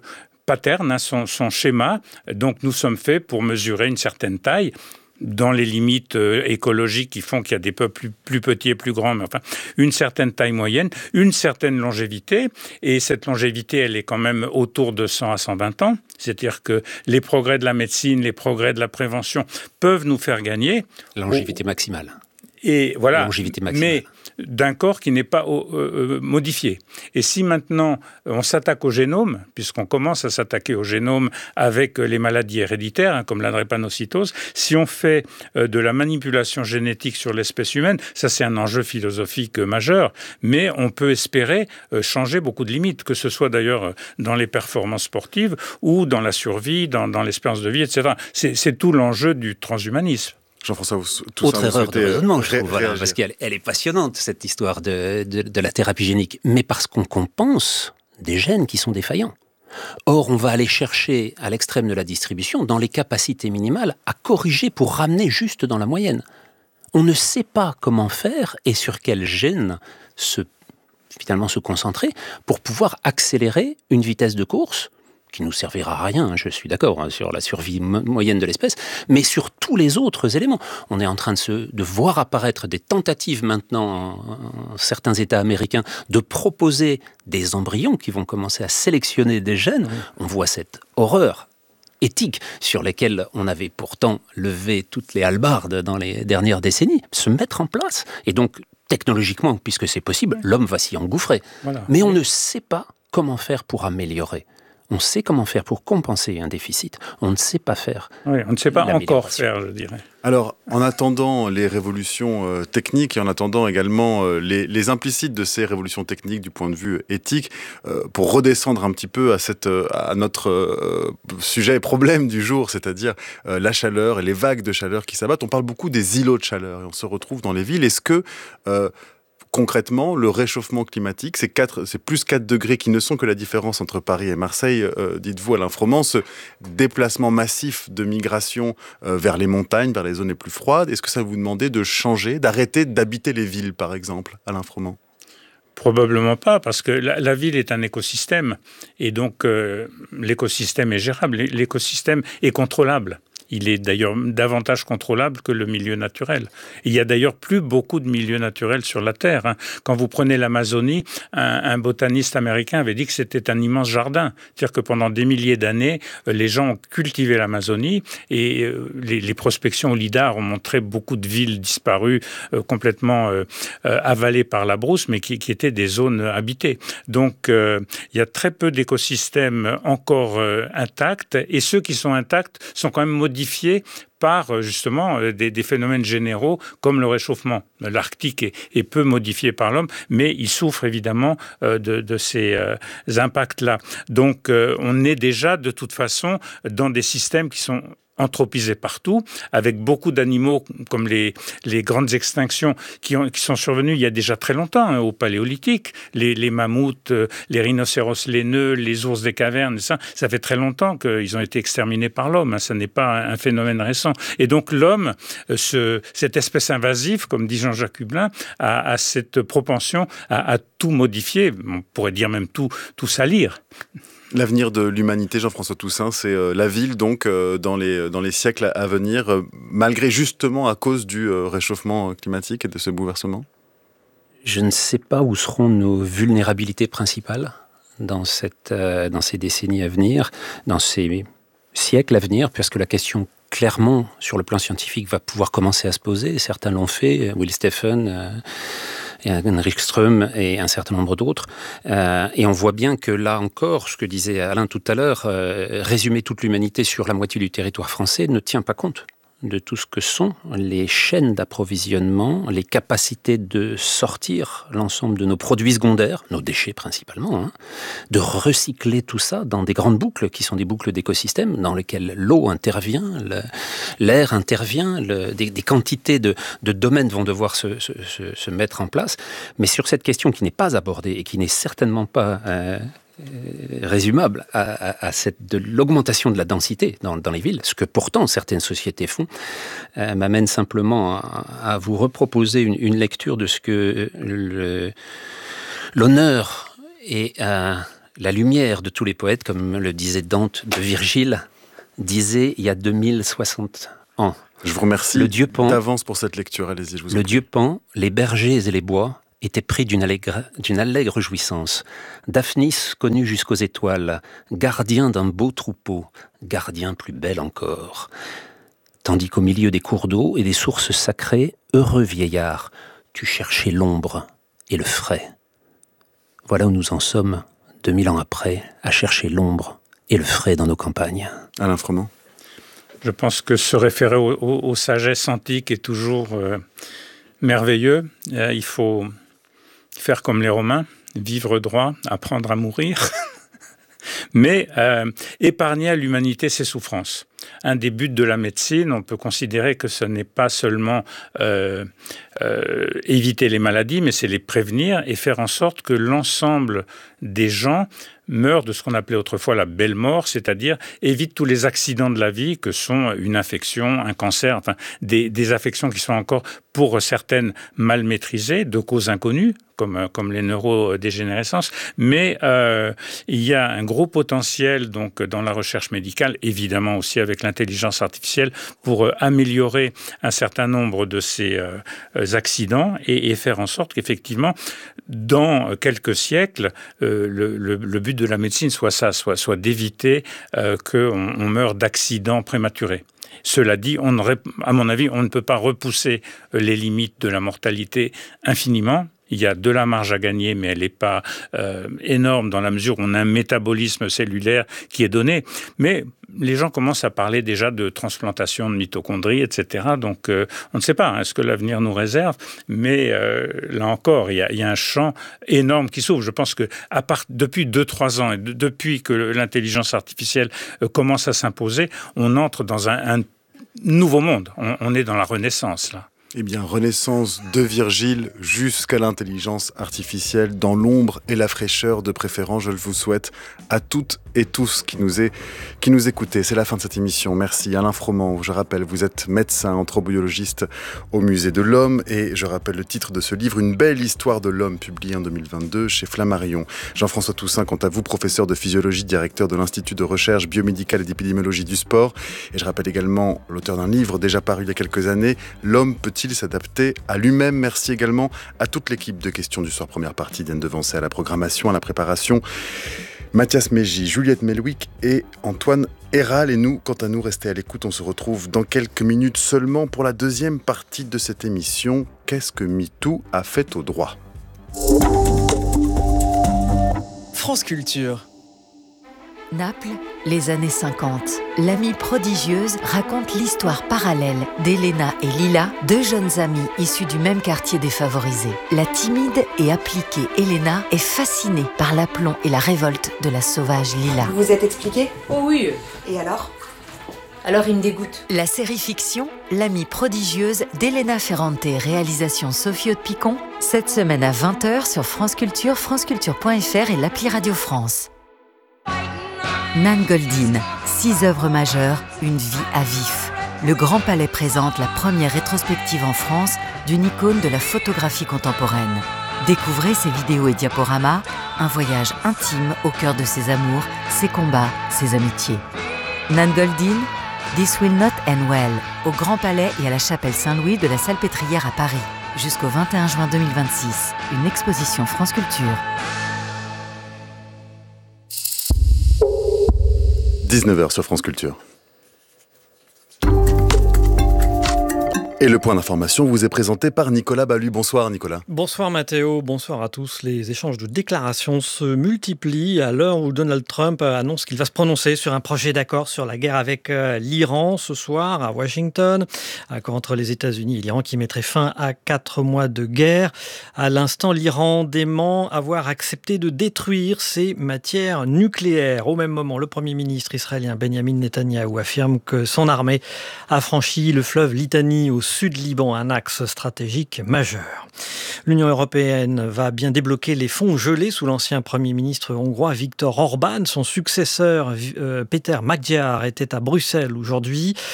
pattern, hein, son, son schéma. Donc nous sommes faits pour mesurer une certaine taille, dans les limites euh, écologiques qui font qu'il y a des peuples plus, plus petits et plus grands, mais enfin, une certaine taille moyenne, une certaine longévité, et cette longévité, elle est quand même autour de cent à cent vingt ans, c'est-à-dire que les progrès de la médecine, les progrès de la prévention peuvent nous faire gagner. Longévité maximale. Et voilà, longévité maximale. Mais d'un corps qui n'est pas euh, modifié. Et si maintenant on s'attaque au génome, puisqu'on commence à s'attaquer au génome avec les maladies héréditaires, hein, comme la drépanocytose, si on fait euh, de la manipulation génétique sur l'espèce humaine, ça c'est un enjeu philosophique euh, majeur, mais on peut espérer euh, changer beaucoup de limites, que ce soit d'ailleurs dans les performances sportives ou dans la survie, dans, dans l'espérance de vie, et cetera. C'est, c'est tout l'enjeu du transhumanisme. Jean-François, tout Autre ça, erreur de raisonnement, je ré- trouve, voilà, parce qu'elle elle est passionnante, cette histoire de, de, de la thérapie génique, mais parce qu'on compense des gènes qui sont défaillants. Or, on va aller chercher à l'extrême de la distribution, dans les capacités minimales, à corriger pour ramener juste dans la moyenne. On ne sait pas comment faire et sur quel gène se, finalement se concentrer pour pouvoir accélérer une vitesse de course qui nous servira à rien, je suis d'accord, hein, sur la survie mo- moyenne de l'espèce, mais sur tous les autres éléments. On est en train de, se, de voir apparaître des tentatives maintenant en, en certains États américains de proposer des embryons qui vont commencer à sélectionner des gènes. Oui. On voit cette horreur éthique sur lesquelles on avait pourtant levé toutes les hallebardes dans les dernières décennies, se mettre en place. Et donc, technologiquement, puisque c'est possible, l'homme va s'y engouffrer. Voilà. Mais on ne sait pas comment faire pour améliorer. On sait comment faire pour compenser un déficit. On ne sait pas faire. Oui, on ne sait pas encore faire, je dirais. Alors, en attendant les révolutions euh, techniques et en attendant également euh, les, les implicites de ces révolutions techniques du point de vue éthique, euh, pour redescendre un petit peu à, cette, euh, à notre euh, sujet et problème du jour, c'est-à-dire euh, la chaleur et les vagues de chaleur qui s'abattent, on parle beaucoup des îlots de chaleur et on se retrouve dans les villes. Est-ce que... Euh, Concrètement, le réchauffement climatique, c'est, quatre, c'est plus quatre degrés qui ne sont que la différence entre Paris et Marseille, euh, dites-vous Alain Froment, ce déplacement massif de migration euh, vers les montagnes, vers les zones les plus froides, est-ce que ça vous demandait de changer, d'arrêter d'habiter les villes, par exemple, Alain Froment ? Probablement pas, parce que la, la ville est un écosystème, et donc euh, l'écosystème est gérable, l'écosystème est contrôlable. Il est d'ailleurs davantage contrôlable que le milieu naturel. Il y a d'ailleurs plus beaucoup de milieux naturels sur la Terre. Hein. Quand vous prenez l'Amazonie, un, un botaniste américain avait dit que c'était un immense jardin. C'est-à-dire que pendant des milliers d'années, les gens ont cultivé l'Amazonie et les, les prospections au lidar ont montré beaucoup de villes disparues, euh, complètement euh, euh, avalées par la brousse, mais qui, qui étaient des zones habitées. Donc, euh, il y a très peu d'écosystèmes encore euh, intacts et ceux qui sont intacts sont quand même modifiés par justement des, des phénomènes généraux comme le réchauffement. L'Arctique est, est peu modifié par l'homme, mais il souffre évidemment euh, de, de ces euh, impacts-là. Donc euh, on est déjà de toute façon dans des systèmes qui sont anthropisés partout, avec beaucoup d'animaux comme les, les grandes extinctions qui, ont, qui sont survenues il y a déjà très longtemps, hein, au Paléolithique, les, les mammouths, les rhinocéros laineux, les ours des cavernes, ça, ça fait très longtemps qu'ils ont été exterminés par l'homme, hein, ça n'est pas un, un phénomène récent. Et donc l'homme, ce, cette espèce invasive, comme dit Jean-Jacques Hublin, a, a cette propension à, à tout modifier, on pourrait dire même tout, tout salir. L'avenir de l'humanité, Jean-François Toussaint, c'est euh, la ville, donc, euh, dans, les, dans les siècles à venir, euh, malgré justement à cause du euh, réchauffement climatique et de ce bouleversement ? Je ne sais pas où seront nos vulnérabilités principales dans, cette, euh, dans ces décennies à venir, dans ces siècles à venir, puisque la question, clairement, sur le plan scientifique, va pouvoir commencer à se poser. Certains l'ont fait, Will Stephen... Euh, et Henrik Ström et un certain nombre d'autres. Euh, et on voit bien que là encore, ce que disait Alain tout à l'heure, euh, résumer toute l'humanité sur la moitié du territoire français ne tient pas compte de tout ce que sont les chaînes d'approvisionnement, les capacités de sortir l'ensemble de nos produits secondaires, nos déchets principalement, hein, de recycler tout ça dans des grandes boucles qui sont des boucles d'écosystèmes dans lesquelles l'eau intervient, le, l'air intervient, le, des, des quantités de, de domaines vont devoir se, se, se, se mettre en place. Mais sur cette question qui n'est pas abordée et qui n'est certainement pas... Euh, résumable à, à, à cette, de l'augmentation de la densité dans, dans les villes, ce que pourtant certaines sociétés font, euh, m'amène simplement à, à vous reproposer une, une lecture de ce que le, l'honneur et euh, La lumière de tous les poètes, comme le disait Dante de Virgile, disait il y a deux mille soixante ans. Je vous remercie le dieu Pan, d'avance pour cette lecture. Allez-y, je vous en Le prie. dieu Pan, les bergers et les bois étaient pris d'une allègre, d'une allègre jouissance. Daphnis, connu jusqu'aux étoiles, gardien d'un beau troupeau, gardien plus bel encore. Tandis qu'au milieu des cours d'eau et des sources sacrées, heureux vieillard, tu cherchais l'ombre et le frais. Voilà où nous en sommes, deux mille ans après, à chercher l'ombre et le frais dans nos campagnes. Alain Froment. Je pense que se référer aux, aux, aux sagesses antiques est toujours euh, merveilleux. Euh, il faut faire comme les Romains, vivre droit, apprendre à mourir, mais euh, épargner à l'humanité ses souffrances. Un des buts de la médecine, on peut considérer que ce n'est pas seulement euh, euh, éviter les maladies, mais c'est les prévenir et faire en sorte que l'ensemble des gens meurent de ce qu'on appelait autrefois la belle mort, c'est-à-dire évite tous les accidents de la vie que sont une infection, un cancer, enfin des, des affections qui sont encore pour certaines mal maîtrisées, de causes inconnues, comme, comme les neurodégénérescences, mais euh, il y a un gros potentiel donc dans la recherche médicale, évidemment aussi avec l'intelligence artificielle, pour euh, améliorer un certain nombre de ces euh, accidents et, et faire en sorte qu'effectivement, dans quelques siècles, euh, le, le, le but de la médecine soit ça, soit, soit d'éviter euh, qu'on on meure d'accidents prématurés. Cela dit, on ne, à mon avis, on ne peut pas repousser les limites de la mortalité infiniment. Il y a de la marge à gagner, mais elle n'est pas euh, énorme dans la mesure où on a un métabolisme cellulaire qui est donné. Mais les gens commencent à parler déjà de transplantation de mitochondries, et cetera. Donc, euh, on ne sait pas hein, ce que l'avenir nous réserve. Mais euh, là encore, il y, a, il y a un champ énorme qui s'ouvre. Je pense que à part, depuis deux trois ans, et de, depuis que l'intelligence artificielle euh, commence à s'imposer, on entre dans un, un nouveau monde. On, on est dans la renaissance, là. Eh bien, renaissance de Virgile jusqu'à l'intelligence artificielle, dans l'ombre et la fraîcheur de préférence, je le vous souhaite à toutes et tous qui nous, est, qui nous écoutez. C'est la fin de cette émission. Merci Alain Froment. Je rappelle, vous êtes médecin, anthrobiologiste au Musée de l'Homme et je rappelle le titre de ce livre, Une belle histoire de l'homme, publié en deux mille vingt-deux chez Flammarion. Jean-François Toussaint, quant à vous, professeur de physiologie, directeur de l'Institut de recherche biomédicale et d'épidémiologie du sport. Et je rappelle également l'auteur d'un livre déjà paru il y a quelques années, L'homme peut-il s'adapter à lui-même. Merci également à toute l'équipe de Questions du Soir, première partie, Diane Devancé à la programmation, à la préparation, Mathias Mégy, Juliette Melwick et Antoine Héral. Et nous, quant à nous, restez à l'écoute. On se retrouve dans quelques minutes seulement pour la deuxième partie de cette émission. Qu'est-ce que MeToo a fait au droit ? France Culture. Naples, les années cinquante. L'amie prodigieuse raconte l'histoire parallèle d'Elena et Lila, deux jeunes amies issues du même quartier défavorisé. La timide et appliquée Elena est fascinée par l'aplomb et la révolte de la sauvage Lila. Vous vous êtes expliqué ? Oh oui. Et alors ? Alors il me dégoûte. La série fiction, L'amie prodigieuse d'Elena Ferrante, réalisation Sophie Haute-Picon, cette semaine à vingt heures sur France Culture, franceculture point f r et l'appli Radio France. Nan Goldin, six œuvres majeures, une vie à vif. Le Grand Palais présente la première rétrospective en France d'une icône de la photographie contemporaine. Découvrez ses vidéos et diaporamas, un voyage intime au cœur de ses amours, ses combats, ses amitiés. Nan Goldin, This Will Not End Well, au Grand Palais et à la Chapelle Saint-Louis de la Salpêtrière à Paris, jusqu'au vingt et un juin deux mille vingt-six. Une exposition France Culture. dix-neuf heures sur France Culture. Et le point d'information vous est présenté par Nicolas Ballu. Bonsoir Nicolas. Bonsoir Mathéo, bonsoir à tous. Les échanges de déclarations se multiplient à l'heure où Donald Trump annonce qu'il va se prononcer sur un projet d'accord sur la guerre avec l'Iran ce soir à Washington. Accord entre les États-Unis et l'Iran qui mettrait fin à quatre mois de guerre. À l'instant, l'Iran dément avoir accepté de détruire ses matières nucléaires. Au même moment, le Premier ministre israélien Benjamin Netanyahou affirme que son armée a franchi le fleuve Litani au Sud-Liban, un axe stratégique majeur. L'Union européenne va bien débloquer les fonds gelés sous l'ancien Premier ministre hongrois Viktor Orban. Son successeur, euh, Péter Magyar, était à Bruxelles aujourd'hui.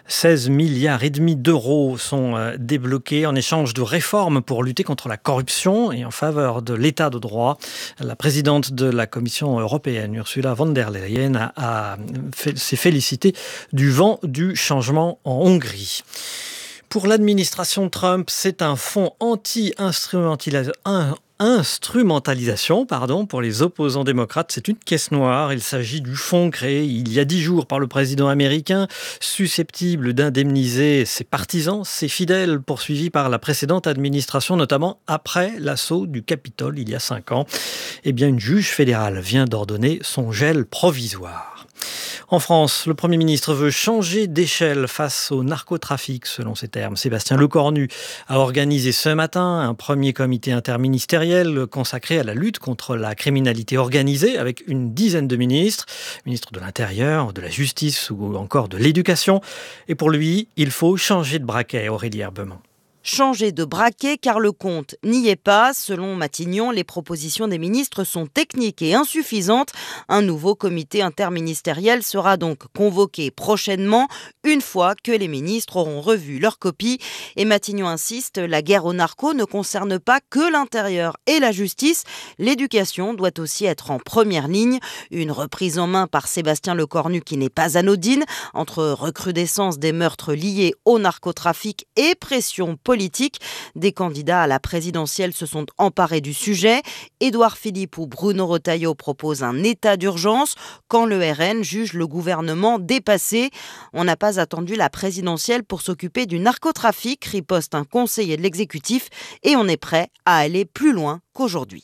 seize milliards et demi d'euros sont débloqués en échange de réformes pour lutter contre la corruption et en faveur de l'état de droit. La présidente de la Commission européenne, Ursula von der Leyen, a, a fait, s'est félicitée du vent du changement en Hongrie. Pour l'administration Trump, c'est un fonds anti-instrumentalisation. Instrumentalisation, pardon, pour les opposants démocrates, c'est une caisse noire. Il s'agit du fonds créé il y a dix jours par le président américain, susceptible d'indemniser ses partisans, ses fidèles, poursuivis par la précédente administration, notamment après l'assaut du Capitole il y a cinq ans. Eh bien, une juge fédérale vient d'ordonner son gel provisoire. En France, le Premier ministre veut changer d'échelle face au narcotrafic, selon ses termes. Sébastien Lecornu a organisé ce matin un premier comité interministériel consacré à la lutte contre la criminalité organisée avec une dizaine de ministres, ministres de l'Intérieur, de la Justice ou encore de l'Éducation. Et pour lui, il faut changer de braquet, Aurélie Herbemont. Changer de braquet car le compte n'y est pas. Selon Matignon, les propositions des ministres sont techniques et insuffisantes. Un nouveau comité interministériel sera donc convoqué prochainement, une fois que les ministres auront revu leur copie. Et Matignon insiste, la guerre aux narcos ne concerne pas que l'intérieur et la justice. L'éducation doit aussi être en première ligne. Une reprise en main par Sébastien Lecornu qui n'est pas anodine. Entre recrudescence des meurtres liés au narcotrafic et pression politique, des candidats à la présidentielle se sont emparés du sujet. Édouard Philippe ou Bruno Retailleau proposent un état d'urgence quand le R N juge le gouvernement dépassé. On n'a pas attendu la présidentielle pour s'occuper du narcotrafic, riposte un conseiller de l'exécutif, et on est prêt à aller plus loin qu'aujourd'hui.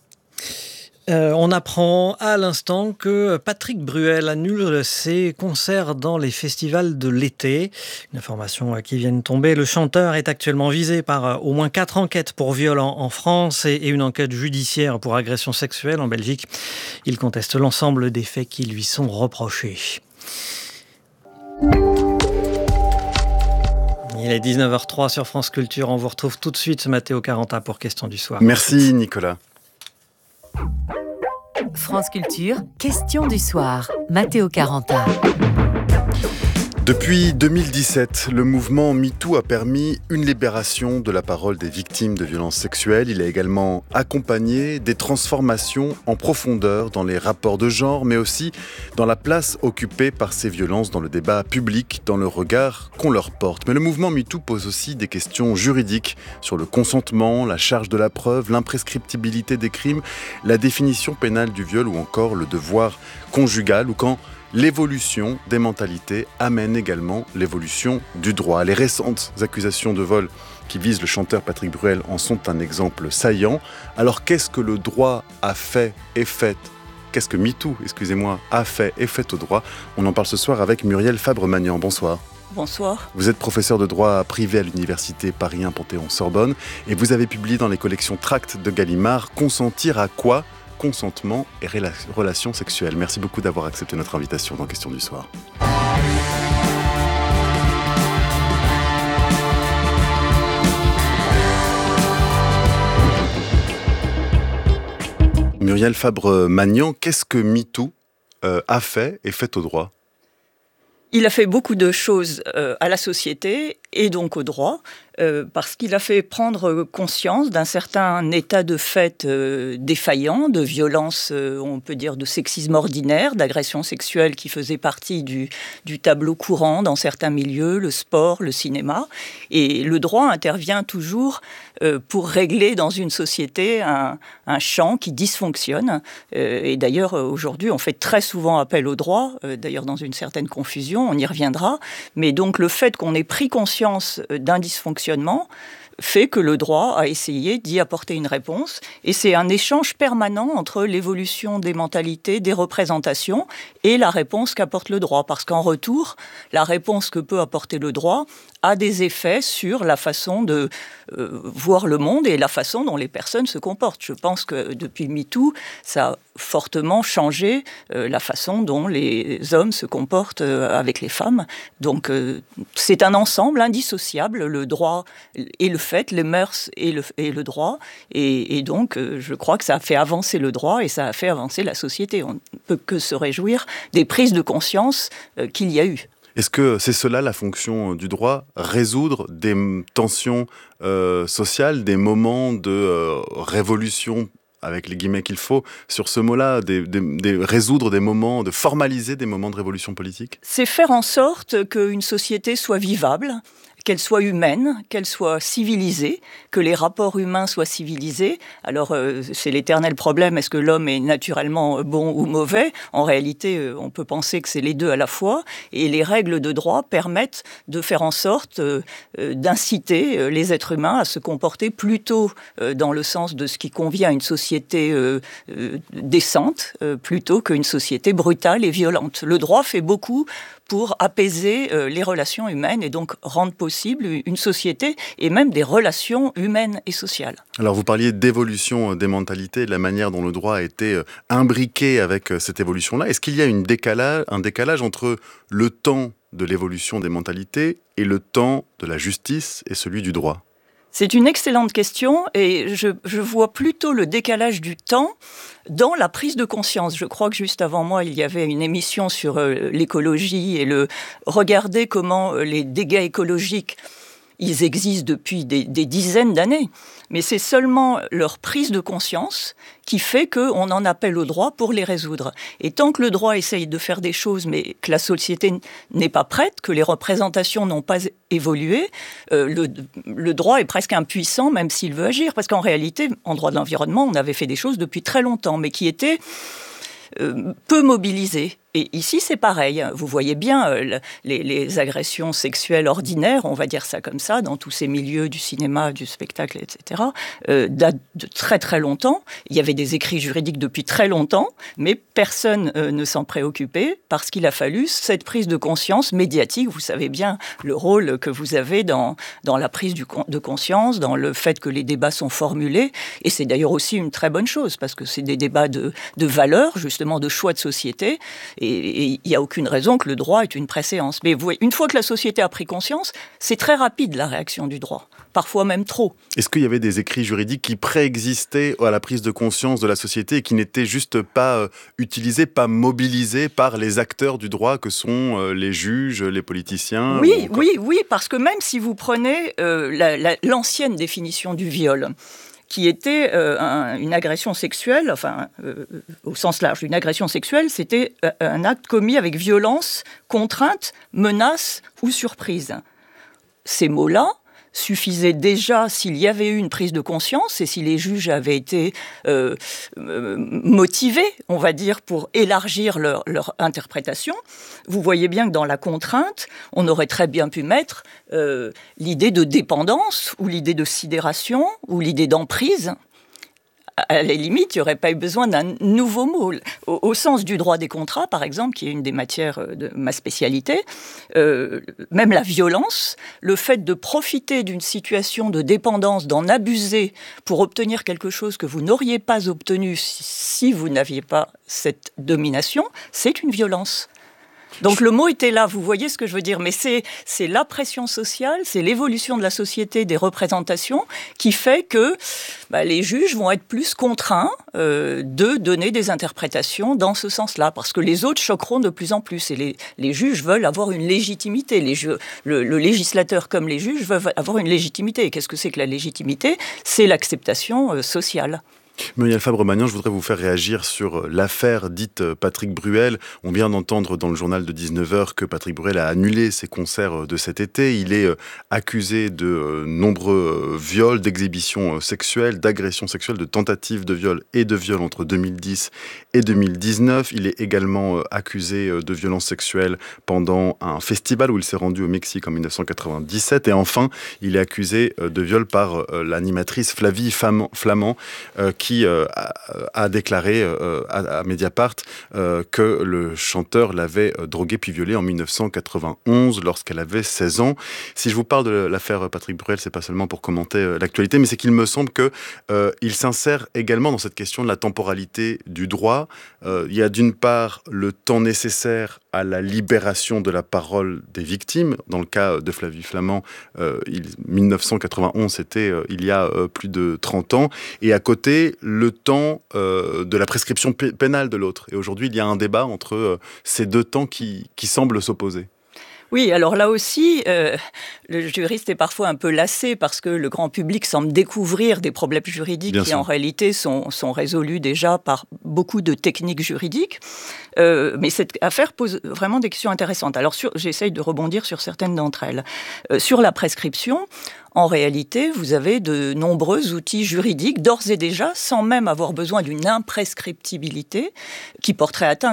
Euh, on apprend à l'instant que Patrick Bruel annule ses concerts dans les festivals de l'été. Une information qui vient de tomber. Le chanteur est actuellement visé par au moins quatre enquêtes pour viol en, en France et, et une enquête judiciaire pour agression sexuelle en Belgique. Il conteste l'ensemble des faits qui lui sont reprochés. Il est dix-neuf heures zéro trois sur France Culture. On vous retrouve tout de suite ce Matteo Caranta pour Question du soir. Merci Nicolas. France Culture, question du soir. Matteo Caranta. Depuis deux mille dix-sept, le mouvement MeToo a permis une libération de la parole des victimes de violences sexuelles. Il a également accompagné des transformations en profondeur dans les rapports de genre, mais aussi dans la place occupée par ces violences dans le débat public, dans le regard qu'on leur porte. Mais le mouvement MeToo pose aussi des questions juridiques sur le consentement, la charge de la preuve, l'imprescriptibilité des crimes, la définition pénale du viol ou encore le devoir conjugal, ou quand l'évolution des mentalités amène également l'évolution du droit. Les récentes accusations de vol qui visent le chanteur Patrick Bruel en sont un exemple saillant. Alors qu'est-ce que le droit a fait et fait Qu'est-ce que MeToo, excusez-moi, a fait et fait au droit? On en parle ce soir avec Muriel Fabre-Magnan. Bonsoir. Bonsoir. Vous êtes professeur de droit privé à l'université Paris un Panthéon-Sorbonne et vous avez publié dans les collections Tracts de Gallimard « Consentir à quoi ? Consentement et relations sexuelles ». Merci beaucoup d'avoir accepté notre invitation dans Question du soir. Muriel Fabre-Magnan, qu'est-ce que MeToo euh, a fait et fait au droit ? Il a fait beaucoup de choses euh, à la société et donc au droit, euh, parce qu'il a fait prendre conscience d'un certain état de fait euh, défaillant, de violence, euh, on peut dire de sexisme ordinaire, d'agression sexuelle qui faisait partie du, du tableau courant dans certains milieux, le sport, le cinéma. Et le droit intervient toujours euh, pour régler dans une société un, un champ qui dysfonctionne. Euh, et d'ailleurs, aujourd'hui, on fait très souvent appel au droit, euh, d'ailleurs dans une certaine confusion, on y reviendra. Mais donc le fait qu'on ait pris conscience d'un dysfonctionnement fait que le droit a essayé d'y apporter une réponse. Et c'est un échange permanent entre l'évolution des mentalités, des représentations et la réponse qu'apporte le droit. Parce qu'en retour, la réponse que peut apporter le droit a des effets sur la façon de euh, voir le monde et la façon dont les personnes se comportent. Je pense que depuis MeToo, ça a fortement changé euh, la façon dont les hommes se comportent euh, avec les femmes. Donc euh, c'est un ensemble indissociable, le droit et le fait, les mœurs et le, et le droit. Et, et donc euh, je crois que ça a fait avancer le droit et ça a fait avancer la société. On ne peut que se réjouir des prises de conscience euh, qu'il y a eu. Est-ce que c'est cela la fonction du droit, résoudre des tensions euh, sociales, des moments de euh, révolution, avec les guillemets qu'il faut, sur ce mot-là, des, des, des, résoudre des moments, de formaliser des moments de révolution politique? C'est faire en sorte qu'une société soit vivable, qu'elle soit humaine, qu'elle soit civilisée, que les rapports humains soient civilisés. Alors, euh, c'est l'éternel problème, est-ce que l'homme est naturellement bon ou mauvais? En réalité, euh, on peut penser que c'est les deux à la fois, et les règles de droit permettent de faire en sorte euh, euh, d'inciter euh, les êtres humains à se comporter plutôt euh, dans le sens de ce qui convient à une société euh, euh, décente, euh, plutôt qu'une société brutale et violente. Le droit fait beaucoup pour apaiser euh, les relations humaines et donc rendre possible une société et même des relations humaines et sociales. Alors vous parliez d'évolution des mentalités, de la manière dont le droit a été imbriqué avec cette évolution-là. Est-ce qu'il y a une décalage, un décalage entre le temps de l'évolution des mentalités et le temps de la justice et celui du droit? C'est une excellente question et je, je vois plutôt le décalage du temps dans la prise de conscience. Je crois que juste avant moi, il y avait une émission sur euh, l'écologie et le regarder comment euh, les dégâts écologiques, ils existent depuis des, des dizaines d'années. Mais c'est seulement leur prise de conscience qui fait qu'on en appelle au droit pour les résoudre. Et tant que le droit essaye de faire des choses, mais que la société n'est pas prête, que les représentations n'ont pas évolué, euh, le, le droit est presque impuissant, même s'il veut agir. Parce qu'en réalité, en droit de l'environnement, on avait fait des choses depuis très longtemps, mais qui étaient euh, peu mobilisées. Et ici, c'est pareil. Vous voyez bien euh, les, les agressions sexuelles ordinaires, on va dire ça comme ça, dans tous ces milieux du cinéma, du spectacle, et cetera, euh, datent de très très longtemps. Il y avait des écrits juridiques depuis très longtemps, mais personne euh, ne s'en préoccupait parce qu'il a fallu cette prise de conscience médiatique. Vous savez bien le rôle que vous avez dans, dans la prise du, de conscience, dans le fait que les débats sont formulés. Et c'est d'ailleurs aussi une très bonne chose parce que c'est des débats de, de valeurs, justement de choix de société. Et il n'y a aucune raison que le droit ait une préséance. Mais vous voyez, une fois que la société a pris conscience, c'est très rapide la réaction du droit, parfois même trop. Est-ce qu'il y avait des écrits juridiques qui préexistaient à la prise de conscience de la société et qui n'étaient juste pas euh, utilisés, pas mobilisés par les acteurs du droit que sont euh, les juges, les politiciens? Oui, oui, oui, parce que même si vous prenez euh, la, la, l'ancienne définition du viol, qui était euh, un, une agression sexuelle, enfin, euh, au sens large, une agression sexuelle, c'était euh, un acte commis avec violence, contrainte, menace ou surprise. Ces mots-là suffisait déjà s'il y avait eu une prise de conscience et si les juges avaient été euh, euh, motivés, on va dire, pour élargir leur, leur interprétation. Vous voyez bien que dans la contrainte, on aurait très bien pu mettre euh, l'idée de dépendance ou l'idée de sidération ou l'idée d'emprise. À la limite, il n'y aurait pas eu besoin d'un nouveau mot. Au, au sens du droit des contrats, par exemple, qui est une des matières de ma spécialité, euh, même la violence, le fait de profiter d'une situation de dépendance, d'en abuser pour obtenir quelque chose que vous n'auriez pas obtenu si, si vous n'aviez pas cette domination, c'est une violence. Donc le mot était là, vous voyez ce que je veux dire, mais c'est, c'est la pression sociale, c'est l'évolution de la société, des représentations, qui fait que bah, les juges vont être plus contraints euh, de donner des interprétations dans ce sens-là, parce que les autres choqueront de plus en plus, et les, les juges veulent avoir une légitimité, les ju- le, le législateur comme les juges veulent avoir une légitimité. Et qu'est-ce que c'est que la légitimité ? C'est l'acceptation euh, sociale. Muriel Fabre-Magnan, je voudrais vous faire réagir sur l'affaire dite Patrick Bruel. On vient d'entendre dans le journal de dix-neuf heures que Patrick Bruel a annulé ses concerts de cet été. Il est accusé de nombreux viols, d'exhibitions sexuelles, d'agressions sexuelles, de tentatives de viol et de viol entre deux mille dix et deux mille dix-neuf. Il est également accusé de violences sexuelles pendant un festival où il s'est rendu au Mexique en dix-neuf cent quatre-vingt-dix-sept. Et enfin, il est accusé de viol par l'animatrice Flavie Flament, qui qui euh, a, a déclaré euh, à, à Mediapart euh, que le chanteur l'avait euh, drogué puis violé en dix-neuf cent quatre-vingt-onze lorsqu'elle avait seize ans. Si je vous parle de l'affaire Patrick Bruel, c'est pas seulement pour commenter euh, l'actualité, mais c'est qu'il me semble que euh, il s'insère également dans cette question de la temporalité du droit. Euh, il y a d'une part le temps nécessaire à la libération de la parole des victimes. Dans le cas de Flavie Flament, euh, il, dix-neuf cent quatre-vingt-onze, c'était euh, il y a euh, plus de trente ans. Et à côté, le temps euh, de la prescription pénale de l'autre. Et aujourd'hui, il y a un débat entre euh, ces deux temps qui, qui semblent s'opposer. Oui, alors là aussi, euh, le juriste est parfois un peu lassé parce que le grand public semble découvrir des problèmes juridiques Bien qui sûr. en réalité sont, sont résolus déjà par beaucoup de techniques juridiques. Euh, mais cette affaire pose vraiment des questions intéressantes. Alors sur, j'essaye de rebondir sur certaines d'entre elles. Euh, sur la prescription, en réalité, vous avez de nombreux outils juridiques, d'ores et déjà, sans même avoir besoin d'une imprescriptibilité, qui porterait atteinte